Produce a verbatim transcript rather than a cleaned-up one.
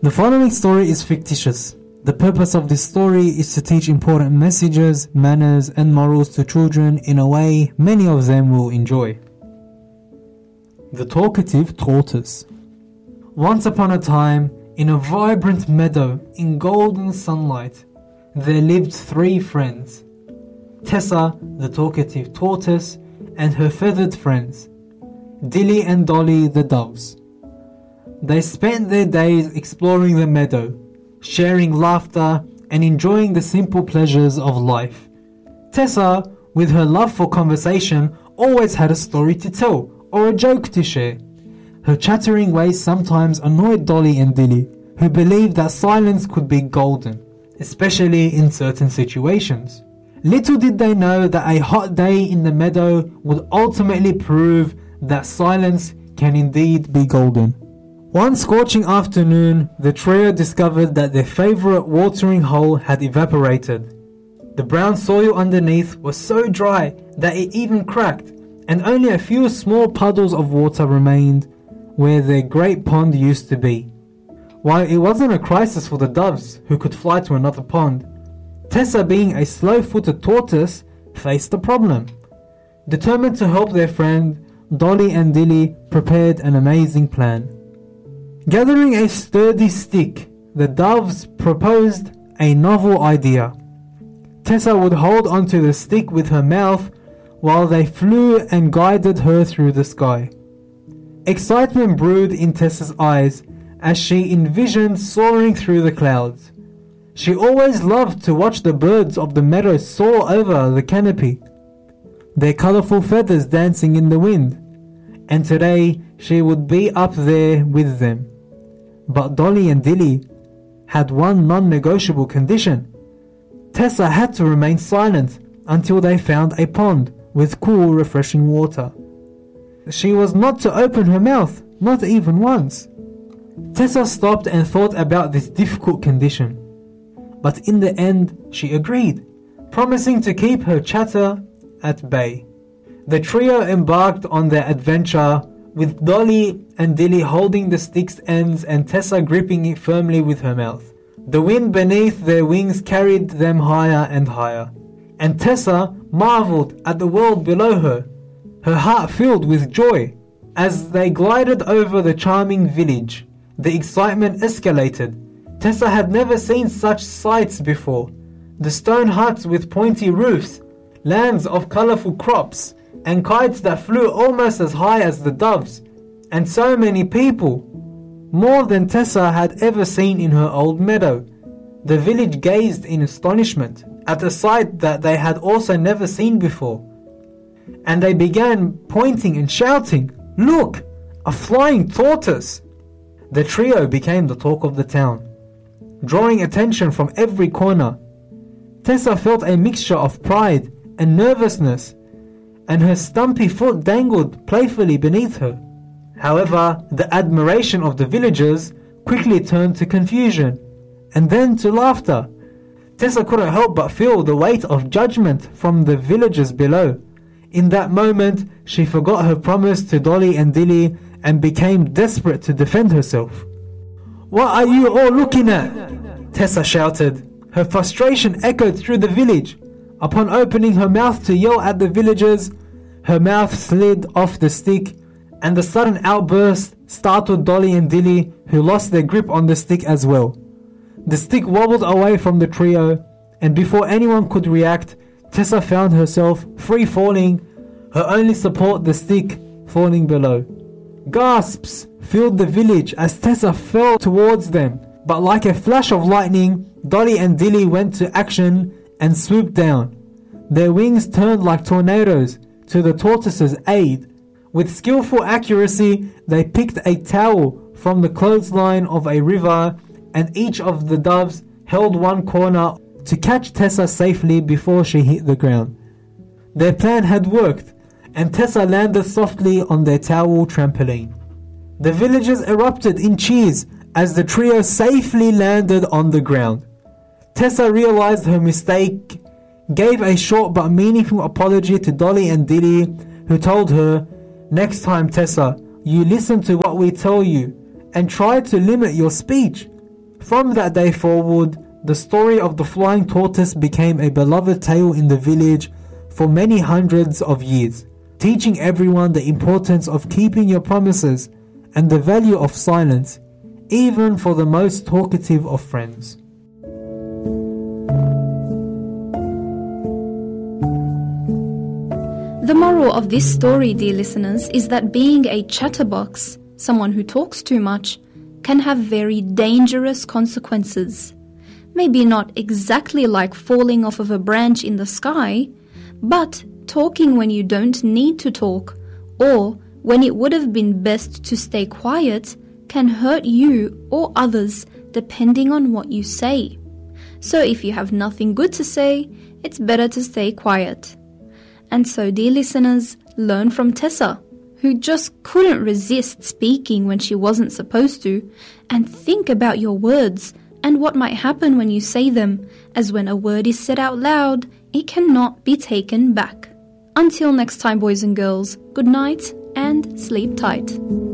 The following story is fictitious. The purpose of this story is to teach important messages, manners and morals to children in a way many of them will enjoy. The Talkative Tortoise. Once upon a time, in a vibrant meadow in golden sunlight, there lived three friends. Tessa, the talkative tortoise, and her feathered friends, Dilly and Dolly the doves. They spent their days exploring the meadow, sharing laughter and enjoying the simple pleasures of life. Tessa, with her love for conversation, always had a story to tell or a joke to share. Her chattering ways sometimes annoyed Dolly and Dilly, who believed that silence could be golden, especially in certain situations. Little did they know that a hot day in the meadow would ultimately prove that silence can indeed be golden. One scorching afternoon, the trio discovered that their favorite watering hole had evaporated. The brown soil underneath was so dry that it even cracked, and only a few small puddles of water remained where their great pond used to be. While it wasn't a crisis for the doves, who could fly to another pond, Tessa, being a slow-footed tortoise, faced the problem. Determined to help their friend, Dolly and Dilly prepared an amazing plan. Gathering a sturdy stick, the doves proposed a novel idea. Tessa would hold onto the stick with her mouth while they flew and guided her through the sky. Excitement brewed in Tessa's eyes as she envisioned soaring through the clouds. She always loved to watch the birds of the meadow soar over the canopy, their colorful feathers dancing in the wind, and today she would be up there with them. But Dolly and Dilly had one non-negotiable condition. Tessa had to remain silent until they found a pond with cool, refreshing water. She was not to open her mouth, not even once. Tessa stopped and thought about this difficult condition. But in the end, she agreed, promising to keep her chatter at bay. The trio embarked on their adventure, with Dolly and Dilly holding the stick's ends and Tessa gripping it firmly with her mouth. The wind beneath their wings carried them higher and higher, and Tessa marveled at the world below her, her heart filled with joy. As they glided over the charming village, the excitement escalated. Tessa had never seen such sights before. The stone huts with pointy roofs, lands of colorful crops, and kites that flew almost as high as the doves, and so many people, more than Tessa had ever seen in her old meadow. The village gazed in astonishment at a sight that they had also never seen before, and they began pointing and shouting, "Look, a flying tortoise!" The trio became the talk of the town, drawing attention from every corner. Tessa felt a mixture of pride and nervousness, and her stumpy foot dangled playfully beneath her. However, the admiration of the villagers quickly turned to confusion, and then to laughter. Tessa couldn't help but feel the weight of judgment from the villagers below. In that moment, she forgot her promise to Dolly and Dilly and became desperate to defend herself. "What are you all looking at?" Tessa shouted. Her frustration echoed through the village. Upon opening her mouth to yell at the villagers, her mouth slid off the stick, and the sudden outburst startled Dolly and Dilly, who lost their grip on the stick as well. The stick wobbled away from the trio, and before anyone could react, Tessa found herself free falling, her only support the stick falling below. Gasps filled the village as Tessa fell towards them, but like a flash of lightning, Dolly and Dilly went to action and swooped down. Their wings turned like tornadoes to the tortoise's aid. With skillful accuracy, they picked a towel from the clothesline of a river, and each of the doves held one corner to catch Tessa safely before she hit the ground. Their plan had worked, and Tessa landed softly on their towel trampoline. The villagers erupted in cheers as the trio safely landed on the ground. Tessa realized her mistake, gave a short but meaningful apology to Dolly and Dilly, who told her, "Next time, Tessa, you listen to what we tell you and try to limit your speech. From that day forward, the story of the flying tortoise became a beloved tale in the village for many hundreds of years, teaching everyone the importance of keeping your promises and the value of silence, even for the most talkative of friends. The moral of this story, dear listeners, is that being a chatterbox, someone who talks too much, can have very dangerous consequences. Maybe not exactly like falling off of a branch in the sky, but talking when you don't need to talk, or when it would have been best to stay quiet, can hurt you or others depending on what you say. So if you have nothing good to say, it's better to stay quiet. And so, dear listeners, learn from Tessa, who just couldn't resist speaking when she wasn't supposed to, and think about your words and what might happen when you say them, as when a word is said out loud, it cannot be taken back. Until next time, boys and girls, good night and sleep tight.